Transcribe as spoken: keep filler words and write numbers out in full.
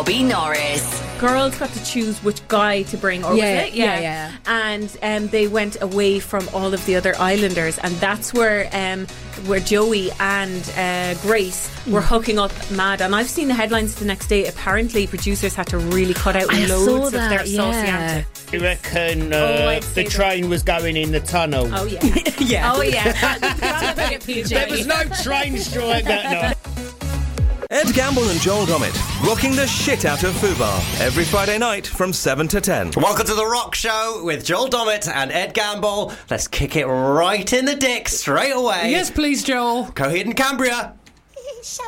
Robbie Norris. Girls got to choose which guy to bring, or Yeah, was it? yeah, yeah. And um, they went away from all of the other islanders, and that's where um, where Joey and uh, Grace were hooking up mad. And I've seen the headlines the next day. Apparently, producers had to really cut out I loads saw of that, their saucy yeah. antics. You reckon Oh, uh, I'd the say that. train was going in the tunnel? Oh yeah, Yeah. oh yeah. That's a bit P G. There was no train strike that night. Ed Gamble and Joel Dommett, rocking the shit out of Fubar every Friday night from seven to ten. Welcome to The Rock Show with Joel Dommett and Ed Gamble. Let's kick it right in the dick straight away. Yes, please, Joel. Coheed and Cambria.